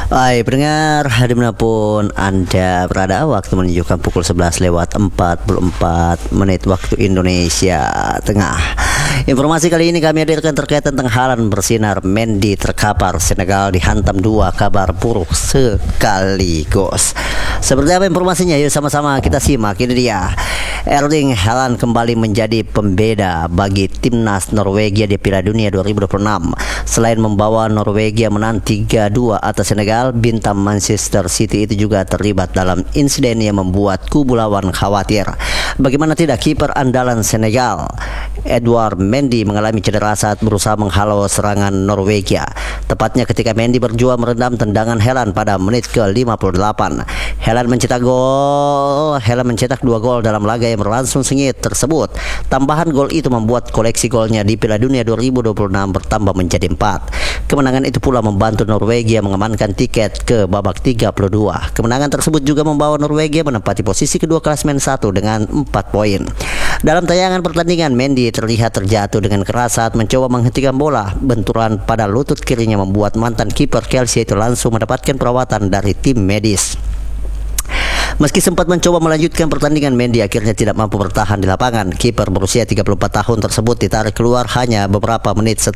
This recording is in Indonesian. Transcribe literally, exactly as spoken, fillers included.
Hai pendengar, dimanapun Anda berada, waktu menunjukkan pukul sebelas lewat empat puluh empat menit waktu Indonesia Tengah. Informasi kali ini kami hadirkan terkait tentang Haaland bersinar, Mendy terkapar, Senegal dihantam dua kabar buruk sekaligus. Seperti apa informasinya? Yuk sama-sama kita simak. Ini dia, Erling Haaland kembali menjadi pembeda bagi timnas Norwegia di Piala Dunia dua ribu dua puluh enam. Selain membawa Norwegia menang tiga dua atas Senegal, bintang Manchester City itu juga terlibat dalam insiden yang membuat kubu lawan khawatir. Bagaimana tidak, kiper andalan Senegal Edouard Mendy mengalami cedera saat berusaha menghalau serangan Norwegia. Tepatnya ketika Mendy berjuang meredam tendangan Haaland pada menit ke lima puluh delapan. Haaland mencetak gol, Haaland mencetak dua gol dalam laga yang berlangsung sengit tersebut. Tambahan gol itu membuat koleksi golnya di Piala Dunia dua ribu dua puluh enam bertambah menjadi empat. Kemenangan itu pula membantu Norwegia mengamankan tiket ke babak tiga puluh dua. Kemenangan tersebut juga membawa Norwegia menempati posisi kedua klasemen satu dengan empat poin. Dalam tayangan pertandingan, Mendy terlihat terjatuh dengan keras saat mencoba menghentikan bola. Benturan pada lutut kirinya membuat mantan kiper Chelsea itu langsung mendapatkan perawatan dari tim medis. Meski sempat mencoba melanjutkan pertandingan, Mendy akhirnya tidak mampu bertahan di lapangan. Kiper berusia tiga puluh empat tahun tersebut ditarik keluar hanya beberapa menit setelah